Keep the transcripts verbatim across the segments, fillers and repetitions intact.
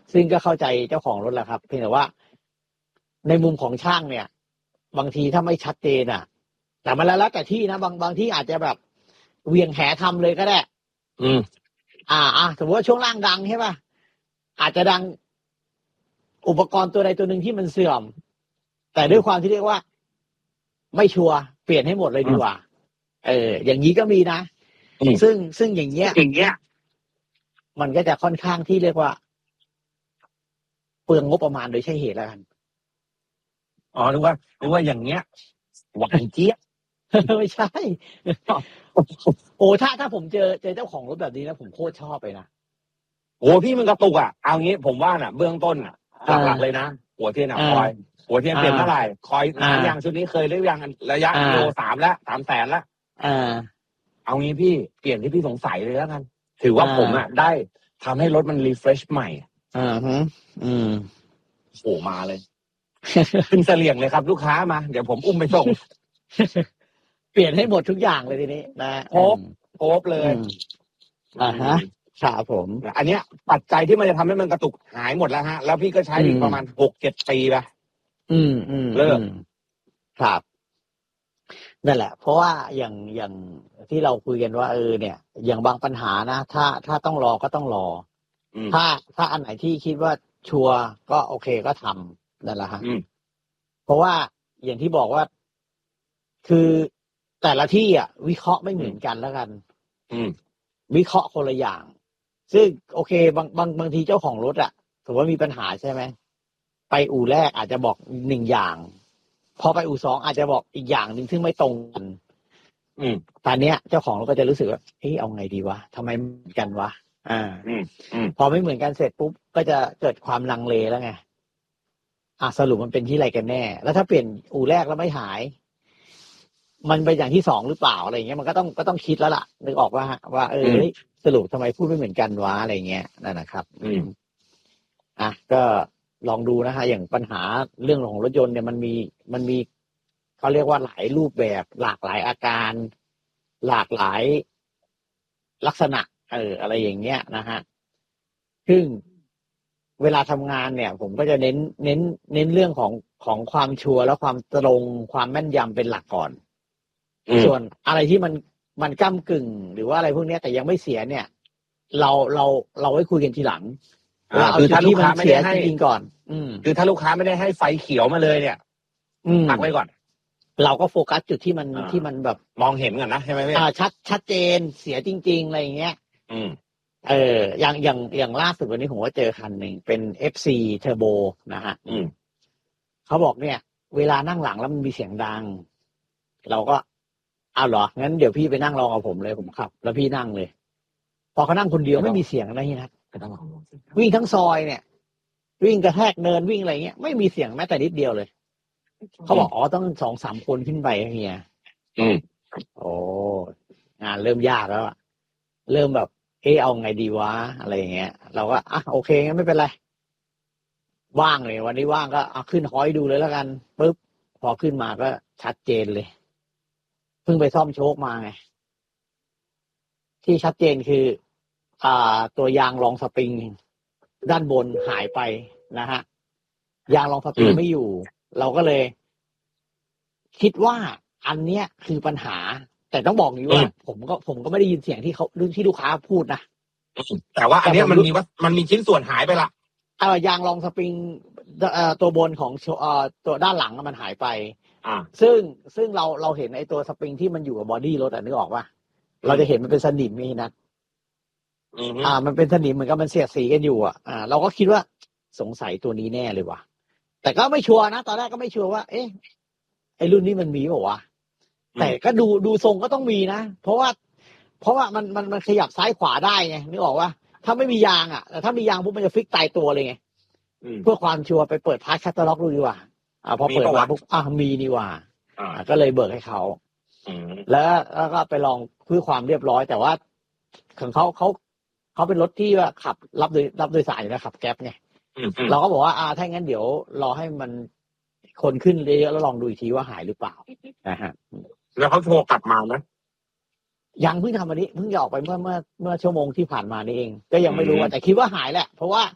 ซึ่งก็เข้าใจเจ้าของรถแหละครับเพียงแต่ว่าในมุมของช่างเนี่ยบางทีถ้าไม่ชัดเจนอ่ะแต่มันแล้วแต่ที่นะบางบางที่อาจจะแบบเวียงแหทำเลยก็ได้อืมอ่าอ่าสมมติว่าช่วงล่างดังใช่ป่ะอาจจะดังอุปกรณ์ตัวใดตัวหนึ่งที่มันเสื่อมแต่ด้วยความที่เรียกว่าไม่ชัวร์เปลี่ยนให้หมดเลยดีกว่าเอออย่างนี้ก็มีนะซึ่งซึ่งอย่างเงี้ยอย่างเงี้ยมันก็จะค่อนข้างที่เรียกว่าเปลืองงบประมาณโดยใช่เหตุแล้วกันอ๋อนึกว่านึกว่าอย่างเงี้ยหวานเจี๊ยบไม่ใช่ โอ้ถ้าถ้าผมเจอเจอเจ้าของรถแบบนี้นะผมโคตรชอบไปนะโอ้พี่มันกระตุกอ่ะเอางี้ผมว่าน่ะเบื้องต้นอ่ะหลักๆเลยนะหัวเทียนอ่ะคอยหัวเทียนเปลี่ยนเท่าไหร่คอยนานยังชุดนี้เคยเรียกยังระยะกิโลสามแล้วสามแสนแล้วอ่าเอางี้พี่เปลี่ยนที่พี่สงสัยเลยแล้วกันถือว่าผมอ่ะได้ทำให้รถมันรีเฟรชใหม่อ่าฮะอืมโอ้มาเลยขึ้นเสลี่ยงเลยครับลูกค้ามาเดี๋ยวผมอุ้มไปส่งเปลี่ยนให้หมดทุกอย่างเลยทีนี้นะครบครบเลยอ่าฮะครับผมอันเนี้ยปัจจัยที่มันจะทำให้มันกระตุกหายหมดแล้วฮะแล้วพี่ก็ใช้อีกประมาณหกเจ็ดปีไปอืมอืมเลิกครับนั่นแหละเพราะว่าอย่างอย่างที่เราคุยกันว่าเออเนี่ยอย่างบางปัญหานะถ้าถ้าต้องรอก็ต้องรอถ้าถ้าอันไหนที่คิดว่าชัวร์ก็โอเคก็ทำนั่นแหละฮะเพราะว่าอย่างที่บอกว่าคือแต่ละที่อ่ะวิเคราะห์ไม่เหมือนกันแล้วกันวิเคราะห์คนละอย่างซึ่งโอเคบางบางบางทีเจ้าของรถอ่ะสมมติว่ามีปัญหาใช่ไหมไปอู่แรกอาจจะบอกหนึ่งอย่างพอไปอู่สองอาจจะบอกอีกอย่างหนึ่งซึ่งไม่ตรงกันอืมตอนเนี้ยเจ้าของรถก็จะรู้สึกว่าเฮ้ยเอาไงดีวะทำไมไม่เหมือนกันวะอ่าอืมอืมพอไม่เหมือนกันเสร็จปุ๊บก็จะเกิดความลังเลแล้วไงอ่ะสรุปมันเป็นที่อะไรกันแน่แล้วถ้าเปลี่ยนอู่แรกแล้วไม่หายมันเป็นอย่างที่สองหรือเปล่าอะไรเงี้ยมันก็ต้องก็ต้องคิดแล้วล่ะนึกออกว่าว่าเออสรุปทำไมพูดไม่เหมือนกันวะอะไรเงี้ยนั่นนะครับอืมอ่ะก็ลองดูนะฮะอย่างปัญหาเรื่องของรถยนต์เนี่ยมันมีมันมีเขาเรียกว่าหลายรูปแบบหลากหลายอาการหลากหลายลักษณะเอออะไรอย่างเงี้ยนะฮะซึ่งเวลาทำงานเนี่ยผมก็จะเน้นเน้นเน้นเรื่องของของความชัวร์และความตรงความแม่นยำเป็นหลักก่อนส่วนอะไรที่มันมันก้ำกึ่งหรือว่าอะไรพวกนี้แต่ยังไม่เสียเนี่ยเราเราเราไว้คุยกันทีหลังว่าคือถ้าลูกค้าไม่ได้ให้จริงก่อนอืมคือถ้าลูกค้าไม่ได้ให้ไฟเขียวมาเลยเนี่ยพักไว้ก่อนเราก็โฟกัสจุดที่มันที่มันแบบมองเห็นก่อนนะใช่ไหมพี่อ่าชัดชัดเจนเสียจริงๆอะไรอย่างเงี้ยอืมเอออย่างอย่างอย่างล่าสุดวันนี้ผมก็เจอคันหนึ่งเป็น เอฟ ซี Turbo นะฮะอืมเขาบอกเนี่ยเวลานั่งหลังแล้วมันมีเสียงดังเราก็เอาเหรองั้นเดี๋ยวพี่ไปนั่งรอกับผมเลยผมขับแล้วพี่นั่งเลยพอเขานั่งคนเดียวไม่มีเสียงอะไรนะวิ่งทั้งซอยเนี่ยวิ่งกระแทกเนินวิ่งอะไรเงี้ยไม่มีเสียงแม้แต่นิดเดียวเลยเขาบอกอ๋อต้องสองสามคนขึ้นไปเฮียอืมโอ้งานเริ่มยากแล้วอะเริ่มแบบเออเอาไงดีวะอะไรอย่างเงี้ยเราก็อ่ะโอเคงั้นไม่เป็นไรว่างเลยวันนี้ว่างก็เอาขึ้นหอยดูเลยแล้วกันปุ๊บพอขึ้นมาก็ชัดเจนเลยเพิ่งไปซ่อมโชคมาไงที่ชัดเจนคืออ่าตัวยางรองสปริงด้านบนหายไปนะฮะยางรองสปริงไม่อยู่เราก็เลยคิดว่าอันเนี้ยคือปัญหาแต่ต้องบอกนี้ว่าผมก็ผมก็ไม่ได้ยินเสียงที่เขาที่ลูกค้าพูดนะแต่ว่าอันเนี้ยมันมีว่ามันมีชิ้นส่วนหายไปละเออยางรองสปริงเอ่อตัวบนของเอ่อตัวด้านหลังมันหายไปอ่าซึ่งซึ่งเราเราเห็นไอ้ตัวสปริงที่มันอยู่กับบอดี้รถอ่ะนึกออกป่ะเราจะเห็นมันเป็นสนิมนี่นะอ่ามันเป็นสนิมเหมือนกับมันเสียดสีกันอยู่อ่ะอ่าเราก็คิดว่าสงสัยตัวนี้แน่เลยว่ะแต่ก็ไม่ชัวร์นะตอนแรกก็ไม่ชัวร์ว่าเอ๊ะไอ้รุ่นนี้มันมีเปล่าวะแต่ก็ดูดูทรงก็ต้องมีนะเพราะว่าเพราะว่ามันมันมันขยับซ้ายขวาได้ไงนึกออกว่าถ้าไม่มียางอ่ะแต่ถ้ามียางปุ๊บมันจะฟิกตายตัวเลยไงเพื่อความชัวร์ไปเปิดพาร์ทแคตตาล็อกดูดีกว่าอ่าพอเปิดมาปุ๊บอ่ะมีนี่ว่าอ่าก็เลยเบิกให้เขาแล้วแล้วก็ไปลองเพื่อความเรียบร้อยแต่ว่าของเขาเขาเขาเป็นรถที่ว่าขับรับโดยรับโดยสารอยู่นะขับแก๊ปไงเราก็บอกว่าอ่าถ้างั้นเดี๋ยวรอให้มันคนขึ้นเยอะแล้วลองดูอีกทีว่าหายหรือเปล่านะฮะแล้วเขาโทรกลับมาไหมยังเพิ่งทำวันนี้เพิ่งจะออกไปเมื่อเมื่อเมื่อชั่วโมงที่ผ่านมานี่เองก็ยังไม่รู้แต่คิดว่าหายแหละเพราะว่า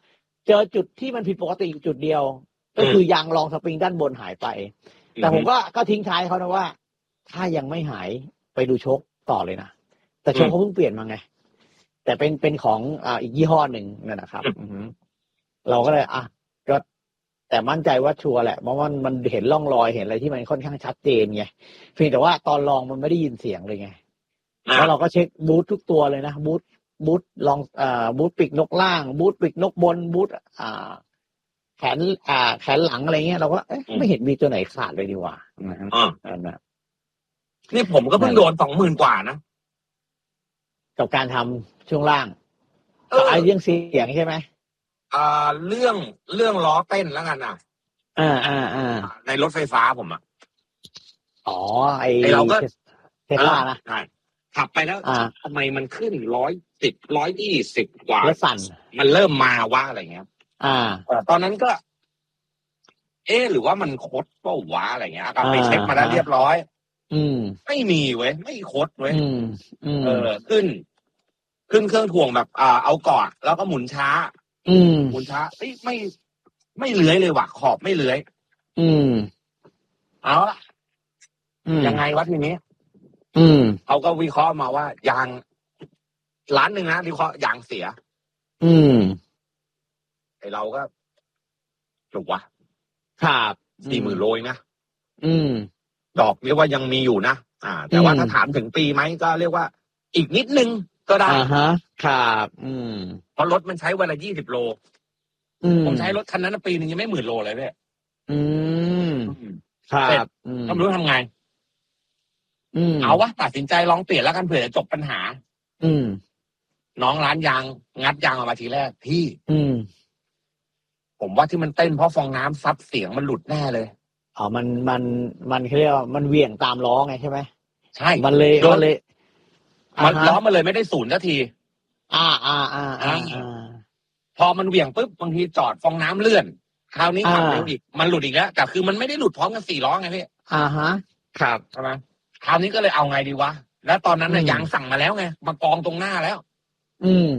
เจอจุดที่มันผิดปกติจุดเดียวก็คือยางรองสปริงด้านบนหายไปแต่ผมก็ก็ทิ้งท้ายเขานะว่าถ้ายังไม่หายไปดูโชคต่อเลยนะแต่โชคเขาเพิ่งเปลี่ยนมาไงแต่เป็นเป็นของอ่าอีกยี่ห้อหนึ่งนั่นนะครับเราก็เลยอ่ะก็แต่มั่นใจว่าชัวร์แหละเพราะว่ามันเห็นร่องรอยเห็นอะไรที่มันค่อนข้างชัดเจนไงเพียงแต่ว่าตอนลองมันไม่ได้ยินเสียงเลยไงแล้วเราก็เช็คบูททุกตัวเลยนะบูทบูทลองอ่าบูทปีกนกล่างบูทปีกนกบนบูทอ่าแขนอ่าแขนหลังอะไรเงี้ยเราก็เอ๊ะไม่เห็นมีตัวไหนขาดเลยดีกว่าอ่านี่ผมก็เพิ่งโดนสองหมื่นกว่านะกับการทำช่วงล่างไอ้เรื่องเสียงใช่ไหมอ่าเรื่องเรื่องล้อเต้นแล้วกันอ่ะอ่าอ่าอ่าในรถไฟฟ้าผมอ่ะอ๋อไอเราก็เทสลานะใช่ขับไปแล้วทำไมมันขึ้นร้อยสิบร้อยยี่สิบกว่าแล้วสั่นมันเริ่มมาว่าอะไรเงี้ยอ่าตอนนั้นก็เอ๊ะหรือว่ามันโคตรเปล่าวะอะไรเงี้ยก็ไปเช็คมาแล้วเรียบร้อยอืมไม่มีเว้ยไม่โคตรเว้ยอืมอืมเออขึ้นขึ้นเครื่องถ่วงแบบอ่าเอาเกาะแล้วก็หมุนช้าอืมหมุนช้าเอ้ยไม่ไม่เลื้อยเลยว่ะขอบไม่เลื้อยอืมเอาละยังไงวะทีนี้อืมเขาก็วิเคราะห์มาว่ายางร้านหนึ่งนะวิเคราะห์ยางเสียอืมไอเราก็ถูกวะครับสี่หมื่นโลนะอืมดอกเรียกว่ายังมีอยู่นะอ่าแต่ว่าถ้าถามถึงปีไหมก็เรียกว่าอีกนิดนึงก็ได้อ่าฮะครับอืมเพราะรถมันใช้วันละยี่สิบโลผมใช้รถคันนั้นปีนึงยังไม่หมื่นโลเลยพี่อืมครับก็ไม่รู้ทำไงเอาวะตัดสินใจลองเปลี่ยนแล้วกันเผื่อจะจบปัญหาอืมน้องร้านยางงัดยางออกมาทีแรกพี่อืมผมว่าที่มันเต้นเพราะฟองน้ำซับเสียงมันหลุดแน่เลยอ๋อมันมันมันเขาเรียกว่ามันเหวี่ยงตามล้อไงใช่ไหมใช่มันเลยมันเลยมันล้อมันเลยไม่ได้ศูนย์นาทีอ่าอ่าอ่าอ่าพอมันเหวี่ยงปุ๊บบางทีจอดฟองน้ำเลื่อนคราวนี้ขับเร็วอีกมันหลุดอีกแล้วแต่คือมันไม่ได้หลุดพร้อมกันสี่ล้อไงพี่อ่าฮะครับใช่ไหมคราวนี้ก็เลยเอาไงดีวะแล้วตอนนั้นน่ะยางสั่งมาแล้วไงมากองตรงหน้าแล้วอืม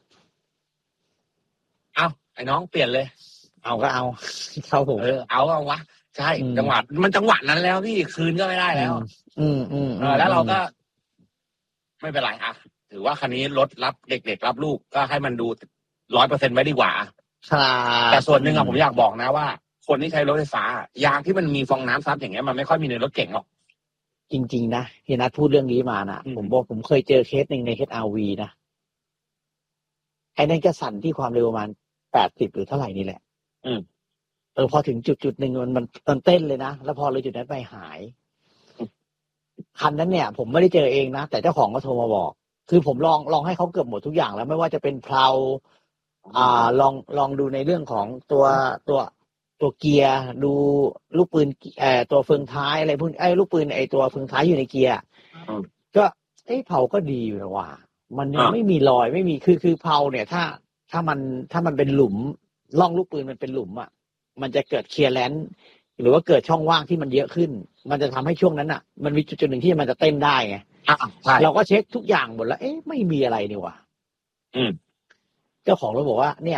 เอาไอ้น้องเปลี่ยนเลยเอาก็เอาเข้าผมเออเอาเอาวะใช่จังหวะมันจังหวะนั้นแล้วพี่คืนก็ไม่ได้แล้วอืมอืมเออแล้วเราก็ไม่เป็นไรอ่ะถือว่าคันนี้รถรับเด็กๆรับลูกก็ให้มันดูร้อยเปอร์เซ็นต์ไว้ดีกว่าแต่ส่วนหนึ่งอะผมอยากบอกนะว่าคนที่ใช้รถไฟฟ้ายางที่มันมีฟองน้ำซับอย่างเงี้ยมันไม่ค่อยมีในรถเก๋งหรอกจริงๆนะเฮียนัทพูดเรื่องนี้มานะผมบอกผมเคยเจอเคสหนึ่งใน เอช อาร์ วี นะไอ้นั่นก็สั่นที่ความเร็วประมาณแปดสิบหรือเท่าไหร่นี่แหละอืมเออพอถึงจุดจุดหนึ่งมันมันมันเต้นเลยนะแล้วพอเลยจุดนั้นไปหายคันนั้นเนี่ยผมไม่ได้เจอเองนะแต่เจ้าของก็โทรมาบอกคือผมลองลองให้เขาเกือบหมดทุกอย่างแล้วไม่ว่าจะเป็นเพลาอ่าลองลองดูในเรื่องของตัวตัวตัวเกียร์ดูลูกปืนเอ่อตัวเฟืองท้ายอะไรพวกไอ้ลูกปืนไอ้ตัวเฟืองท้ายอยู่ในเกียร์ก็เอ้ยเพลาก็ดีอยู่นะว่ามันยังไม่มีรอยไม่มีคือคือเพลาเนี่ยถ้าถ้ามันถ้ามันเป็นหลุมร่องลูกปืนมันเป็นหลุมอ่ะมันจะเกิดเคลียร์แลนด์หรือว่าเกิดช่องว่างที่มันเยอะขึ้นมันจะทำให้ช่วงนั้นอ่ะมันมีจุดจุดหนึ่งที่มันจะเต้นได้ไงเราก็เช็คทุกอย่างหมดแล้วเอ๊ะไม่มีอะไรนี่ว่ะอืมเจ้าของรถบอกว่าเนี่ย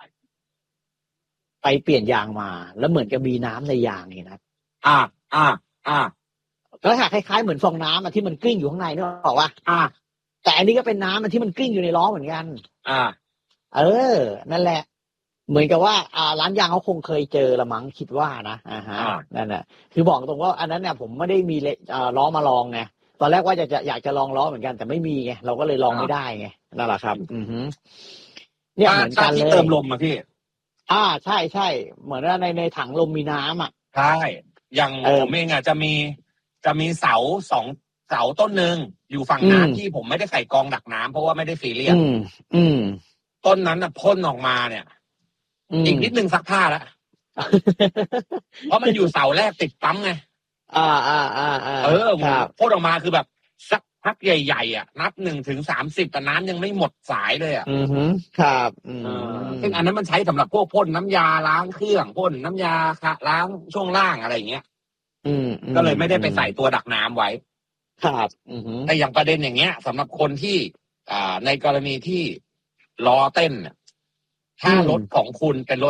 ไปเปลี่ยนยางมาแล้วเหมือนกับมีน้ำในยางนี่นะอ่าอ่าอ่าก็คล้ายๆเหมือนฟองน้ำอ่ะที่มันกลิ้งอยู่ข้างในนี่บอกว่าอ่าแต่อันนี้ก็เป็นน้ำมันที่มันกลิ้งอยู่ในล้อเหมือนกันอ่าเออนั่นแหละเหมือนกับว่าอ่าร้านยางเขาคงเคยเจอละมั้งคิดว่านะอ่าฮะนั่นแหละคือบอกตรงว่าอันนั้นเนี่ยผมไม่ได้มีล้อมาลองไงตอนแรกว่าจะจะอยากจะลองล้อเหมือนกันแต่ไม่มีไงเราก็เลยลองไม่ได้ไงนั่นแหละครับอือฮึเนี่ยเหมือนกันเลยเติมลมอ่ะพี่อ่าใช่ใช่เหมือนว่าในในถังลมมีน้ำอ่ะใช่อย่างผมเองอ่ะจะมีจะมีเสาสองเสาต้นหนึ่งอยู่ฝั่งน้ำที่ผมไม่ได้ใส่กองดักน้ำเพราะว่าไม่ได้ซีเรียสอืมต้นนั้นน่ะพ่นออกมาเนี่ยอีกนิดนึงซักผ้าแล้วเพราะมันอยู่เสาแรกติดปั๊มไงอ่าอ่าอ่าเออพ่นออกมาคือแบบสักพักใหญ่ๆอ่ะนับหนึ่งถึงสามสิบแต่น้ำยังไม่หมดสายเลยอ่ะอือฮึครับอืมซึ่งอันนั้นมันใช้สำหรับพวกพ่นน้ำยาล้างเครื่องพ่นน้ำยาล้างช่วงล่างอะไรอย่างเงี้ยอืมก็เลยไม่ได้ไปใส่ตัวดักน้ำไว้ครับอือฮึแต่อย่างประเด็นอย่างเงี้ยสำหรับคนที่อ่าในกรณีที่ล้อเต้นถ้ารถของคุณเป็นรถ